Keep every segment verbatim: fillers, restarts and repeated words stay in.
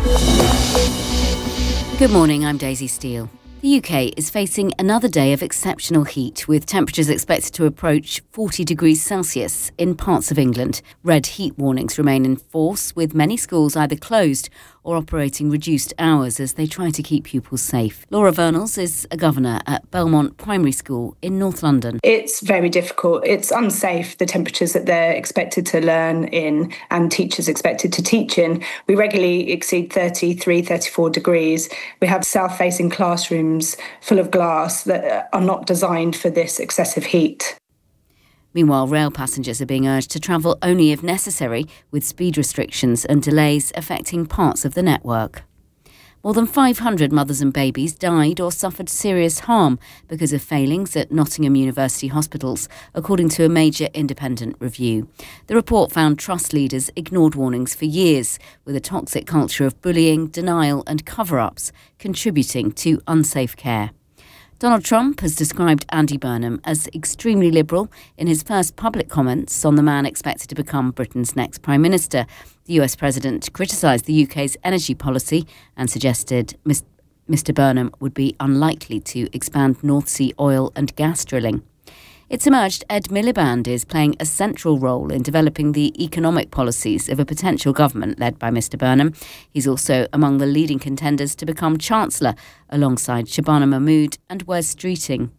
Good morning, I'm Daisy Steele. The U K is facing another day of exceptional heat, with temperatures expected to approach forty degrees Celsius in parts of England. Red heat warnings remain in force, with many schools either closed or operating reduced hours as they try to keep pupils safe. Laura Vernals is a governor at Belmont Primary School in North London. It's very difficult. It's unsafe, the temperatures that they're expected to learn in and teachers expected to teach in. We regularly exceed thirty-three, thirty-four degrees. We have south-facing classrooms full of glass that are not designed for this excessive heat. Meanwhile, rail passengers are being urged to travel only if necessary, with speed restrictions and delays affecting parts of the network. More than five hundred mothers and babies died or suffered serious harm because of failings at Nottingham University hospitals, according to a major independent review. The report found trust leaders ignored warnings for years, with a toxic culture of bullying, denial and cover-ups contributing to unsafe care. Donald Trump has described Andy Burnham as extremely liberal in his first public comments on the man expected to become Britain's next Prime Minister. The U S President criticised the U K's energy policy and suggested Mister Burnham would be unlikely to expand North Sea oil and gas drilling. It's emerged Ed Miliband is playing a central role in developing the economic policies of a potential government led by Mister Burnham. He's also among the leading contenders to become Chancellor, alongside Shabana Mahmood and Wes Streeting.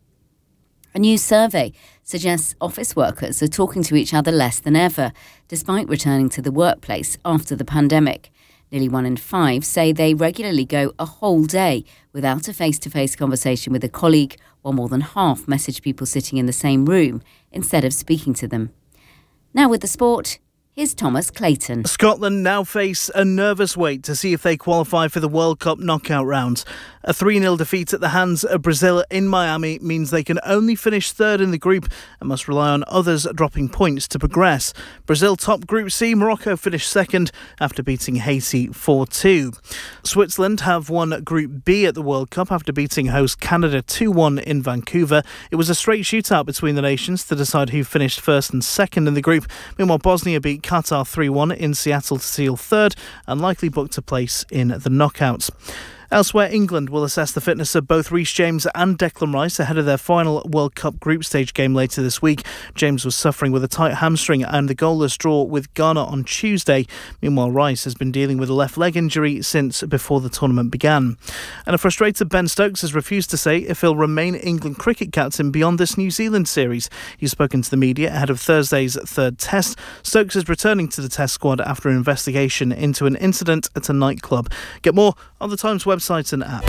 A new survey suggests office workers are talking to each other less than ever, despite returning to the workplace after the pandemic. Nearly one in five say they regularly go a whole day without a face-to-face conversation with a colleague, while more than half message people sitting in the same room instead of speaking to them. Now with the sport, here's Thomas Clayton. Scotland now face a nervous wait to see if they qualify for the World Cup knockout rounds. A three nil defeat at the hands of Brazil in Miami means they can only finish third in the group and must rely on others dropping points to progress. Brazil top Group C, Morocco finished second after beating Haiti four two. Switzerland have won Group B at the World Cup after beating host Canada two one in Vancouver. It was a straight shootout between the nations to decide who finished first and second in the group. Meanwhile, Bosnia beat Qatar three one in Seattle to seal third and likely booked a place in the knockouts. Elsewhere, England will assess the fitness of both Reece James and Declan Rice ahead of their final World Cup group stage game later this week. James was suffering with a tight hamstring and the goalless draw with Ghana on Tuesday. Meanwhile, Rice has been dealing with a left leg injury since before the tournament began. And a frustrated Ben Stokes has refused to say if he'll remain England cricket captain beyond this New Zealand series. He's spoken to the media ahead of Thursday's third test. Stokes is returning to the test squad after an investigation into an incident at a nightclub. Get more on the Times website and app.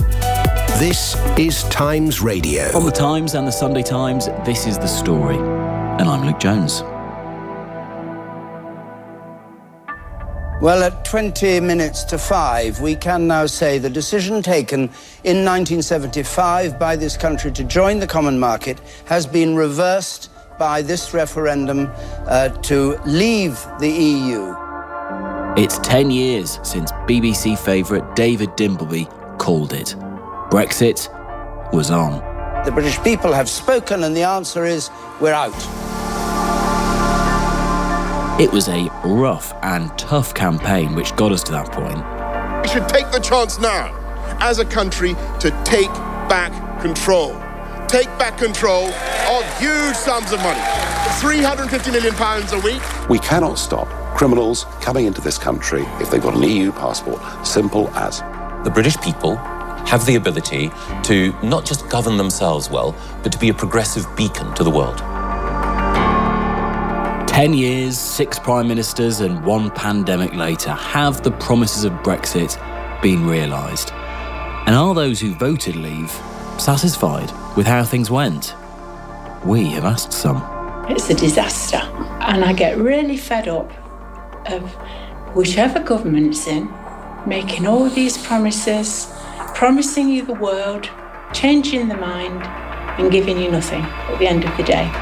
This is Times Radio. From the Times and the Sunday Times, this is The Story. And I'm Luke Jones. Well, at twenty minutes to five, we can now say the decision taken in nineteen seventy-five by this country to join the common market has been reversed by this referendum uh, to leave the E U. It's ten years since B B C favourite David Dimbleby called it. Brexit was on. The British people have spoken and the answer is we're out. It was a rough and tough campaign which got us to that point. We should take the chance now, as a country, to take back control. Take back control of huge sums of money. three hundred fifty million pounds a week. We cannot stop criminals coming into this country if they've got an E U passport. Simple as. The British people have the ability to not just govern themselves well, but to be a progressive beacon to the world. Ten years, six prime ministers and one pandemic later, have the promises of Brexit been realised? And are those who voted leave satisfied with how things went? We have asked some. It's a disaster, and I get really fed up of whichever government's in, making all these promises, promising you the world, changing the mind, and giving you nothing at the end of the day.